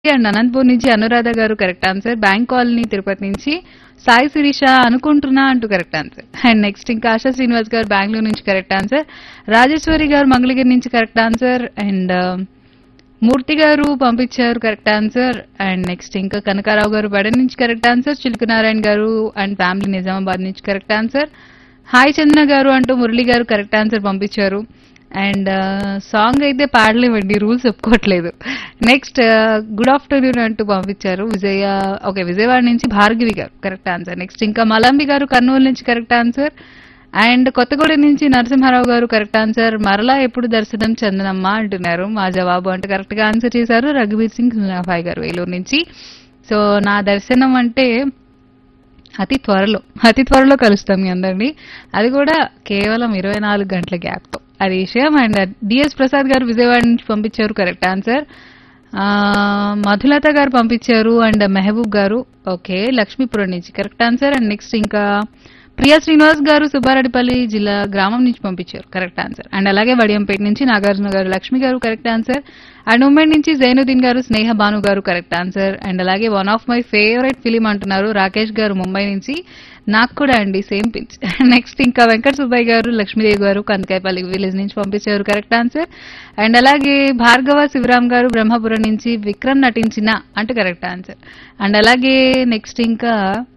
And Anantapur నుంచి అనురాధ గారు correct answer. Bank colony Tirupati నుంచి సాయి శిరీష అనుకుంటున్నా అంటూ కరెక్ట్ ఆన్సర్. అండ్ నెక్స్ట్ ఇంకా ఆశా శ్రీనివాస్ గారు బెంగళూరు నుంచి కరెక్ట్ ఆన్సర్. రాజేశ్వరి గారు మంగళగిరి నుంచి కరెక్ట్ ఆన్సర్. అండ్ మూర్తి గారు పంపించారు కరెక్ట్ ఆన్సర్. అండ్ నెక్స్ట్ ఇంకా కనకారావు గారు బడ నుంచి కరెక్ట్ ఆన్సర్. చిలుకనారాయణ గారు అండ్ ఫ్యామిలీ నిజామాబాద్ నుంచి కరెక్ట్ ఆన్సర్. హాయ్ చందన గారు అంటూ మురళి గారు కరెక్ట్ ఆన్సర్ పంపించారు. అండ్ సాంగ్ అయితే పాడలేమండి, రూల్స్ ఒప్పుకోవట్లేదు. నెక్స్ట్ గుడ్ ఆఫ్టర్నూన్ అంటూ పంపించారు విజయవాడ నుంచి భార్గవి గారు కరెక్ట్ ఆన్సర్. నెక్స్ట్ ఇంకా మలంబి గారు కర్నూలు నుంచి కరెక్ట్ ఆన్సర్. అండ్ కొత్తగూడెం నుంచి నరసింహారావు గారు కరెక్ట్ ఆన్సర్. మరలా ఎప్పుడు దర్శనం చందనమ్మ అంటున్నారు. మా జవాబు అంటే కరెక్ట్ గా ఆన్సర్ చేశారు రఘువీర్ సింగ్ సునాఫాయ్ గారు ఏలూరు నుంచి. సో నా దర్శనం అంటే అతి త్వరలో కలుస్తాం మీ అందరినీ, అది కూడా కేవలం 24 గంటల గ్యాప్ తో, అది విషయం. అండ్ డిఎస్ ప్రసాద్ గారు విజయవాడ నుంచి పంపించారు కరెక్ట్ ఆన్సర్. మధులత గారు పంపించారు అండ్ మెహబూబ్ గారు ఓకే లక్ష్మీపురం నుంచి కరెక్ట్ ఆన్సర్. అండ్ నెక్స్ట్ ఇంకా ప్రియా శ్రీనివాస్ గారు సుబ్బారెడ్డిపల్లి జిల్లా గ్రామం నుంచి పంపించారు కరెక్ట్ ఆన్సర్. అండ్ అలాగే వడియంపేట నుంచి నాగార్జున గారు లక్ష్మి గారు కరెక్ట్ ఆన్సర్. అండ్ ఉమ్మడి నుంచి జైనుద్దీన్ గారు స్నేహ భాను గారు కరెక్ట్ ఆన్సర్. అండ్ అలాగే one of my favourite film అంటున్నారు రాకేష్ గారు ముంబై నుంచి. నాకు కూడా అండి సేమ్ పించ్. నెక్స్ట్ ఇంకా వెంకట సుబ్బయ్య గారు లక్ష్మీదేవి గారు కందకాయపల్లి విలేజ్ నుంచి పంపించారు కరెక్ట్ ఆన్సర్. అండ్ అలాగే భార్గవ శివరామ్ గారు బ్రహ్మపురం నుంచి విక్రమ్ నటించిన అంటే కరెక్ట్ ఆన్సర్. అండ్ అలాగే నెక్స్ట్ ఇంకా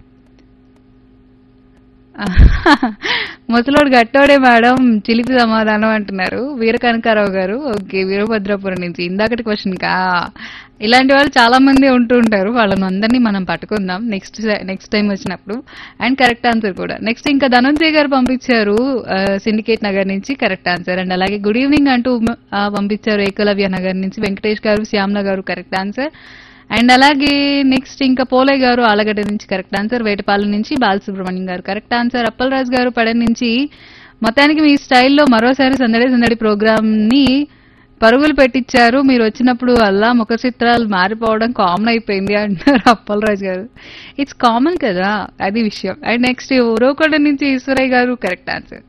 ముసలోడు గట్టోడే మేడం చిలిపి సమాధానం అంటున్నారు వీర కనకారావు గారు ఓకే వీరభద్రాపురం నుంచి. ఇందాకటి క్వశ్చన్ కా ఇలాంటి వాళ్ళు చాలా మంది ఉంటూ ఉంటారు, వాళ్ళని అందరినీ మనం పట్టుకుందాం నెక్స్ట్ టైం వచ్చినప్పుడు. అండ్ కరెక్ట్ ఆన్సర్ కూడా. నెక్స్ట్ ఇంకా ధనంజయ్ గారు పంపించారు సిండికేట్ నగర్ నుంచి కరెక్ట్ ఆన్సర్. అండ్ అలాగే గుడ్ ఈవినింగ్ అంటూ పంపించారు ఏకలవ్య నగర్ నుంచి వెంకటేష్ గారు శ్యామ్ల గారు కరెక్ట్ ఆన్సర్. అండ్ అలాగే నెక్స్ట్ ఇంకా పోలయ్య గారు ఆలగడ్డ నుంచి కరెక్ట్ ఆన్సర్. వేటపాలెం నుంచి బాలసుబ్రహ్మణ్యం గారు కరెక్ట్ ఆన్సర్. అప్పలరాజు గారు పడన్ నుంచి మొత్తానికి మీ స్టైల్లో మరోసారి సందడి ప్రోగ్రామ్ ని పరుగులు పెట్టించారు, మీరు వచ్చినప్పుడు అలా ముఖ చిత్రాలు మారిపోవడం కామన్ అయిపోయింది అంటున్నారు అప్పలరాజు గారు. ఇట్స్ కామన్ కదా, అది విషయం. అండ్ నెక్స్ట్ ఉరవకొండ నుంచి ఈశ్వరయ్య గారు కరెక్ట్ ఆన్సర్.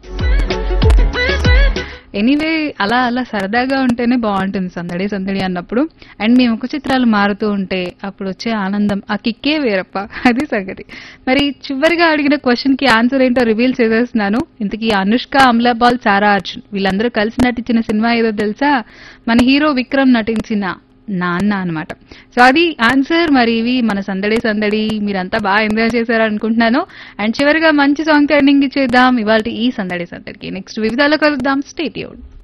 ఎనీవే అలా సరదాగా ఉంటేనే బాగుంటుంది సందడి అన్నప్పుడు. అండ్ మీ ముఖ చిత్రాలు మారుతూ ఉంటే అప్పుడు వచ్చే ఆనందం ఆ కిక్కే వేరప్ప, అది సంగతి. మరి చివరిగా అడిగిన క్వశ్చన్ కి ఆన్సర్ ఏంటో రివీల్ చేసేస్తున్నాను. ఇంతకీ అనుష్క, అమలాపాల్, సారా అర్జున్ వీళ్ళందరూ కలిసి నటించిన సినిమా ఏదో తెలుసా? మన హీరో విక్రమ్ నటించిన నాన్న అన్నమాట. సో అది ఆన్సర్. మరి ఇవి మన సందడి మీరంతా బాగా ఎంజాయ్ చేశారు అనుకుంటున్నాను. అండ్ చివరిగా మంచి సాంగ్ టర్నింగ్ ఇచ్చేద్దాం ఇవాళ ఈ సందడికి. నెక్స్ట్ వివిధాలో కలుద్దాం. Stay tuned.